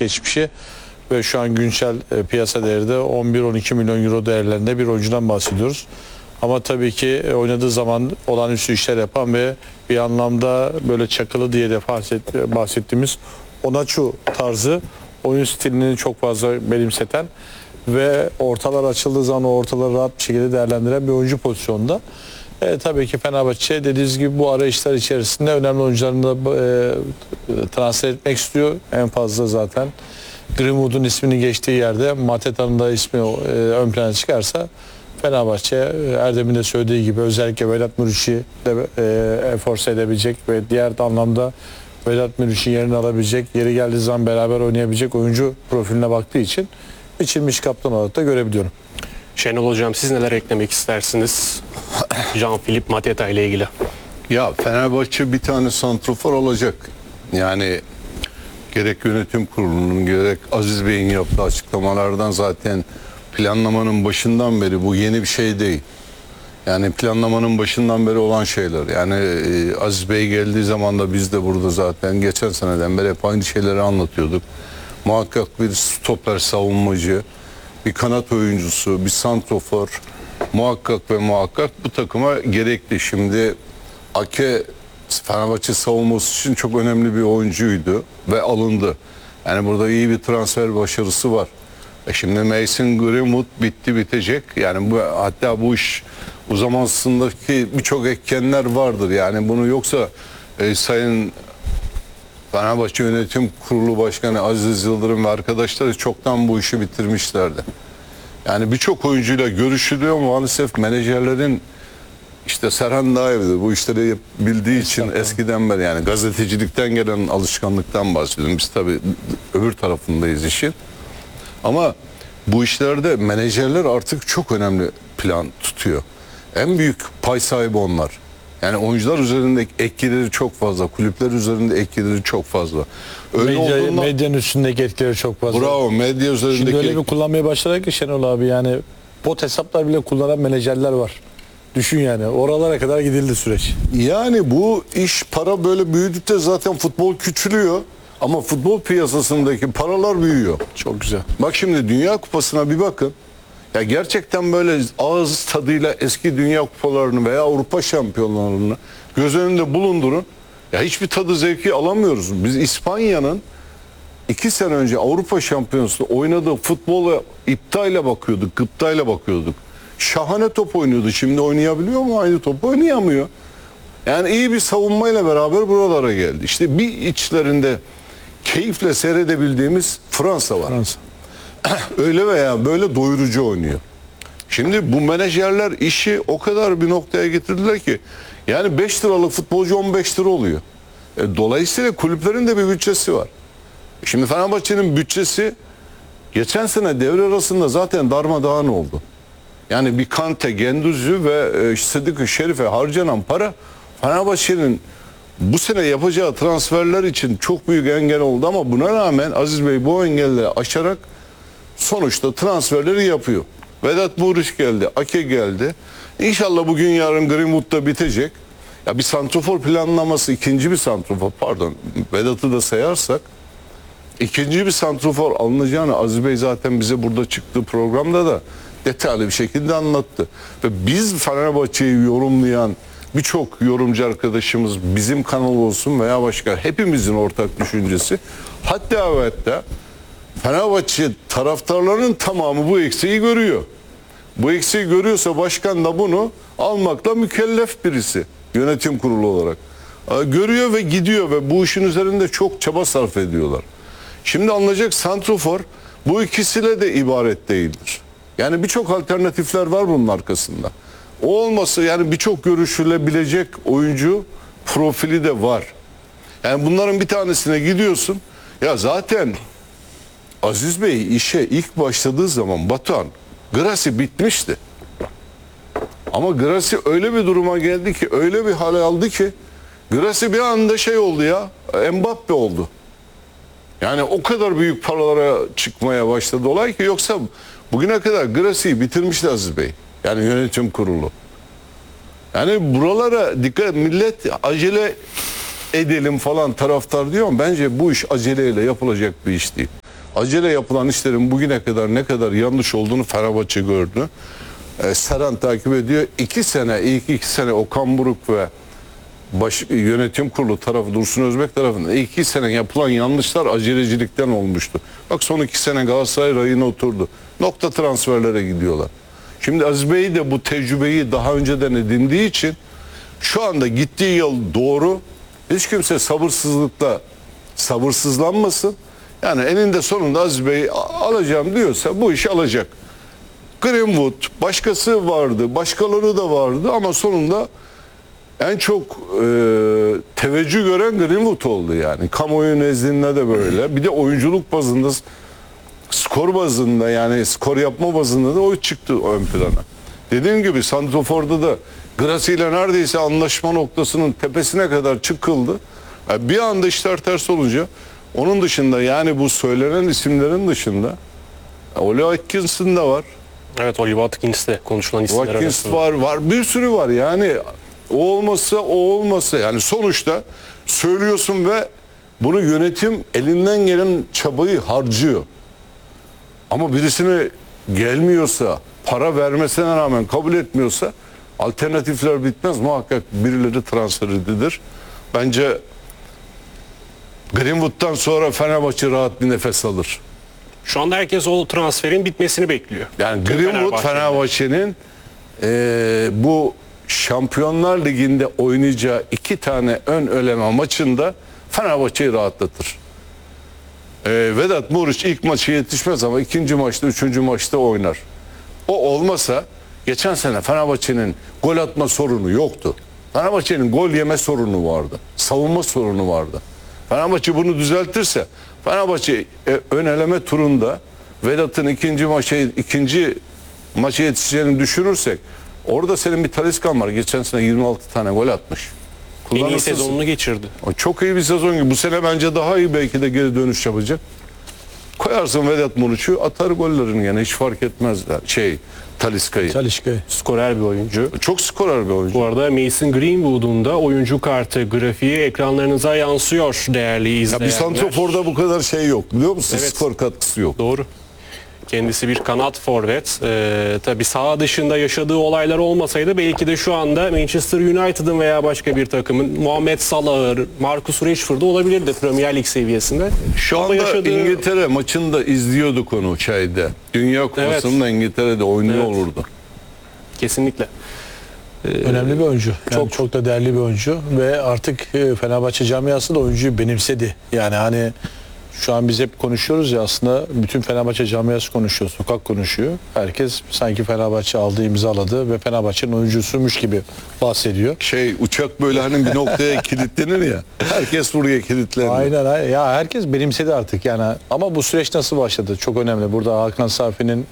geçmişi ve şu an güncel piyasa değeri de 11-12 milyon euro değerlerinde bir oyuncudan bahsediyoruz. Ama tabii ki oynadığı zaman olağanüstü işler yapan ve bir anlamda böyle çakılı diye de bahsettiğimiz Onaçu tarzı oyun stilini çok fazla benimseten ve ortalar açıldığı zaman o ortaları rahat bir şekilde değerlendiren bir oyuncu pozisyonunda. Tabii ki Fenerbahçe dediğiniz gibi bu arayışlar içerisinde önemli oyuncularını da transfer etmek istiyor. En fazla zaten Greenwood'un ismini geçtiği yerde Mateta'nın da ismi ön plana çıkarsa Fenerbahçe Erdem'in de söylediği gibi özellikle Vedat Muriç'i de force edebilecek ve diğer anlamda Vedat Muriç'in yerini alabilecek, yeri geldiği zaman beraber oynayabilecek oyuncu profiline baktığı için biçilmiş kaptan olarak da görebiliyorum. Şenol Hocam, siz neler eklemek istersiniz Jean-Philippe Mateta ile ilgili? Ya Fenerbahçe bir tane santrofor alacak. Yani gerek yönetim kurulunun gerek Aziz Bey'in yaptığı açıklamalardan zaten planlamanın başından beri bu yeni bir şey değil. Yani planlamanın başından beri olan şeyler. Yani Aziz Bey geldiği zaman da biz de burada zaten geçen seneden beri hep aynı şeyleri anlatıyorduk. Muhakkak bir stoper savunmacı, bir kanat oyuncusu, bir santrofor muhakkak ve muhakkak bu takıma gerekli. Şimdi Ake Fenerbahçe savunması için çok önemli bir oyuncuydu ve alındı. Yani burada iyi bir transfer başarısı var. Şimdi Mason Greenwood bitti bitecek. Yani hatta bu iş uzamasındaki birçok etkenler vardır. Yani bunu yoksa Sayın Fenerbahçe Yönetim Kurulu Başkanı Aziz Yıldırım ve arkadaşları çoktan bu işi bitirmişlerdi. Yani birçok oyuncuyla görüşülüyor, maalesef menajerlerin işte Serhan daha evde bu işleri bildiği için eskiden beri, yani gazetecilikten gelen alışkanlıktan bahsediyorum. Biz tabii öbür tarafındayız işin. Ama bu işlerde menajerler artık çok önemli plan tutuyor. En büyük pay sahibi onlar. Yani oyuncular üzerindeki etkileri çok fazla. Kulüpler üzerinde etkileri çok fazla. Medyanın üstündeki etkileri çok fazla. Bravo, medya üzerindeki. Şimdi öyle bir kullanmaya başladık ki Şenol abi, yani bot hesaplar bile kullanan menajerler var. Düşün yani, oralara kadar gidildi süreç. Yani bu iş, para böyle büyüdükçe zaten futbol küçülüyor. Ama futbol piyasasındaki paralar büyüyor. Çok güzel. Bak şimdi Dünya Kupası'na bir bakın. Ya gerçekten böyle ağız tadıyla eski Dünya Kupalarını veya Avrupa şampiyonlarını göz önünde bulundurun. Ya hiçbir tadı zevki alamıyoruz. Biz İspanya'nın 2 sene önce Avrupa Şampiyonası'nda oynadığı futbola iptayla bakıyorduk, gıptayla bakıyorduk. Şahane top oynuyordu. Şimdi oynayabiliyor mu? Aynı top oynayamıyor. Yani iyi bir savunmayla beraber buralara geldi. İşte bir içlerinde keyifle seyredebildiğimiz Fransa var. Fransa. Öyle veya böyle doyurucu oynuyor. Şimdi bu menajerler işi o kadar bir noktaya getirdiler ki yani 5 liralık futbolcu 15 lira oluyor. Dolayısıyla kulüplerin de bir bütçesi var. Şimdi Fenerbahçe'nin bütçesi geçen sene devre arasında zaten darmadağın oldu. Yani bir Kante, Gendüzü ve Sıdık Şerif'e harcanan para Fenerbahçe'nin bu sene yapacağı transferler için çok büyük engel oldu, ama buna rağmen Aziz Bey bu engelleri aşarak sonuçta transferleri yapıyor. Vedat Muriç geldi, Ake geldi. İnşallah bugün yarın Greenwood da bitecek. Ya bir santrofor planlaması, ikinci bir santrofor, pardon Vedat'ı da sayarsak ikinci bir santrofor alınacağını Aziz Bey zaten bize burada çıktığı programda da detaylı bir şekilde anlattı. Ve biz Fenerbahçe'yi yorumlayan birçok yorumcu arkadaşımız, bizim kanal olsun veya başka, hepimizin ortak düşüncesi, hatta ve hatta Fenerbahçe taraftarlarının tamamı bu eksiği görüyor. Bu eksiği görüyorsa başkan da bunu almakla mükellef birisi, yönetim kurulu olarak. Görüyor ve gidiyor ve bu işin üzerinde çok çaba sarf ediyorlar. Şimdi alınacak santrofor bu ikisiyle de ibaret değildir. Yani birçok alternatifler var bunun arkasında. O olmasa yani birçok görüşülebilecek oyuncu profili de var. Yani bunların bir tanesine gidiyorsun. Ya zaten Aziz Bey işe ilk başladığı zaman Batuhan, Girassi bitmişti. Ama Girassi öyle bir duruma geldi ki, öyle bir hale aldı ki Girassi bir anda şey oldu ya, Mbappe oldu. Yani o kadar büyük paralara çıkmaya başladı olay ki, yoksa bugüne kadar Girassi'yi bitirmişti Aziz Bey. Yani yönetim kurulu. Yani buralara dikkat, millet acele edelim falan taraftar diyor ama bence bu iş aceleyle yapılacak bir iş değil. acele yapılan işlerin bugüne kadar ne kadar yanlış olduğunu Fenerbahçe gördü. Serhan takip ediyor. İlk 2 sene Okan Buruk ve yönetim kurulu tarafı Dursun Özbek tarafından ilk 2 sene yapılan yanlışlar acelecilikten olmuştu. Bak son 2 sene Galatasaray rayına oturdu. Nokta transferlere gidiyorlar. Şimdi Aziz Bey de bu tecrübeyi daha önceden edindiği için şu anda gittiği yol doğru. Hiç kimse sabırsızlanmasın. Yani eninde sonunda Aziz Bey alacağım diyorsa bu işi alacak. Greenwood başkası vardı, başkaları da vardı ama sonunda en çok teveccüh gören Greenwood oldu yani. Kamuoyu nezdinde de böyle. Bir de oyunculuk bazında, skor bazında yani skor yapma bazında da o çıktı ön plana. Dediğim gibi santraforda da Gracia ile neredeyse anlaşma noktasının tepesine kadar çıkıldı. Yani bir anda işler ters olunca onun dışında yani bu söylenen isimlerin dışında Oli Atkinson da var. Evet, Oliver Watkins de konuşulan isimler Watkins arasında. var bir sürü var yani o olmasa yani sonuçta söylüyorsun ve bunu yönetim elinden gelen çabayı harcıyor. Ama birisine gelmiyorsa, para vermesine rağmen kabul etmiyorsa alternatifler bitmez. Muhakkak birileri transfer edilir. Bence Greenwood'dan sonra Fenerbahçe rahat bir nefes alır. Şu anda herkes o transferin bitmesini bekliyor. Yani Tüm Greenwood Fenerbahçe'nin bu Şampiyonlar Ligi'nde oynayacağı 2 tane ön eleme maçında Fenerbahçe'yi rahatlatır. Vedat Muriç ilk maçı yetişmez ama ikinci maçta, üçüncü maçta oynar. O olmasa geçen sene Fenerbahçe'nin gol atma sorunu yoktu. Fenerbahçe'nin gol yeme sorunu vardı. Savunma sorunu vardı. Fenerbahçe bunu düzeltirse Fenerbahçe ön eleme turunda Vedat'ın ikinci maça yetişeceğini düşünürsek orada senin bir Taliscan var. Geçen sene 26 tane gol atmış. En iyi Kullanırsız. sezonunu geçirdi. O çok iyi bir sezon gibi. Bu sene bence daha iyi belki de geri dönüş yapacak. Koyarsın Vedat Muriç'u atar gollerini yani hiç fark etmezler. Talisca'yı. Çalışkay. Skorer bir oyuncu. Çok skorer bir oyuncu. Bu arada Mason Greenwood'un da oyuncu kartı grafiği ekranlarınıza yansıyor değerli Ya izleyenler. bir santraforda bu kadar şey yok biliyor musun? Evet. Skor katkısı yok. Doğru. Kendisi bir kanat forvet. Tabii saha dışında yaşadığı olaylar olmasaydı belki de şu anda Manchester United'ın veya başka bir takımın Muhammed Salah'ı, Marcus Rashford'u olabilirdi Premier Lig seviyesinde. Şu Ama anda yaşadığı- İngiltere maçında izliyorduk onu şeyde. Dünya Kupası'nda İngiltere'de oynuyor Evet. olurdu. Kesinlikle. Önemli bir oyuncu. Yani çok da değerli bir oyuncu ve artık Fenerbahçe camiası da oyuncuyu benimsedi. Yani hani şu an biz hep konuşuyoruz ya aslında bütün Fenerbahçe camiası konuşuyor, sokak konuşuyor. Herkes sanki Fenerbahçe aldı, imzaladı ve Fenerbahçe'nin oyuncusuymuş gibi bahsediyor. Uçak böyle hani bir noktaya kilitlenir ya. Herkes buraya kilitlendi. Aynen ya herkes benimsedi artık yani ama bu süreç nasıl başladı çok önemli. Burada Hakan Safi'nin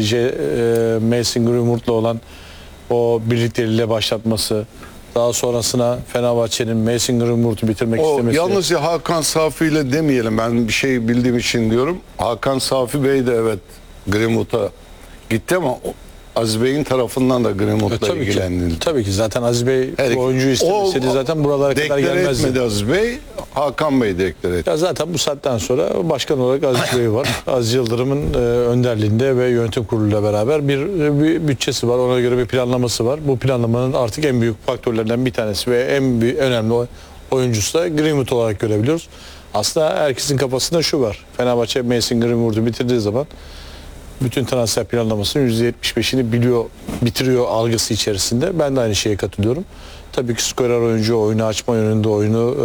Mason Greenwood'la olan o birlikteliğiyle başlatması, daha sonrasına Fenerbahçe'nin Mason Greenwood'u bitirmek O istemesi. yalnızca Hakan Safi ile demeyelim. Ben bir şey bildiğim için diyorum. Hakan Safi Bey de evet Greenwood'a gitti ama Aziz Bey'in tarafından da Greenwood'la tabii ki. ilgilenildi. Tabii ki zaten Aziz Bey Her bu oyuncuyu istemeseydi o zaten buralara kadar deklare gelmezdi. etmedi Aziz Bey. Hakan Bey deklare etti. Ya zaten bu saatten sonra başkan olarak Aziz Bey var. Aziz Yıldırım'ın önderliğinde ve yönetim kuruluyla beraber bir bütçesi var. Ona göre bir planlaması var. Bu planlamanın artık en büyük faktörlerinden bir tanesi ve önemli oyuncusu da Greenwood olarak görebiliyoruz. Aslında herkesin kafasında şu var. Fenerbahçe Mason Greenwood'u bitirdiği zaman bütün transfer planlamasının %75'ini bitiriyor algısı içerisinde. Ben de aynı şeye katılıyorum. Tabii ki skorer oyuncu, oyunu açma yönünde, oyunu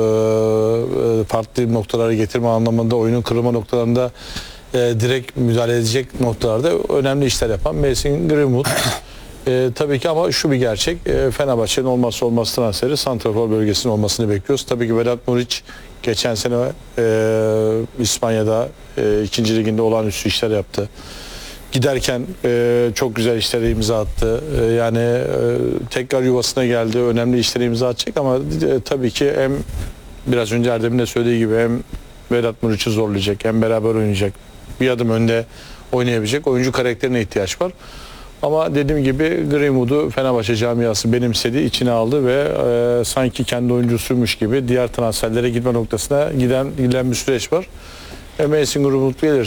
farklı noktalara getirme anlamında, oyunun kırılma noktalarında direkt müdahale edecek noktalarda önemli işler yapan Mason Greenwood. Tabii ki ama şu bir gerçek, Fenerbahçe'nin olmazsa olmaz transferi santrafor bölgesinin olmasını bekliyoruz. Tabii ki Vedat Muriç geçen sene İspanya'da 2. liginde olağanüstü işler yaptı. Giderken çok güzel işlere imza attı. Yani tekrar yuvasına geldi. Önemli işlere imza atacak ama tabii ki hem biraz önce Erdem'in de söylediği gibi hem Vedat Muriç'i zorlayacak hem beraber oynayacak. Bir adım önde oynayabilecek oyuncu karakterine ihtiyaç var. Ama dediğim gibi Greenwood'u Fenerbahçe camiası benimsedi, içine aldı ve sanki kendi oyuncusuymuş gibi diğer transferlere gitme noktasına giden bir süreç var. Mason Greenwood gelirse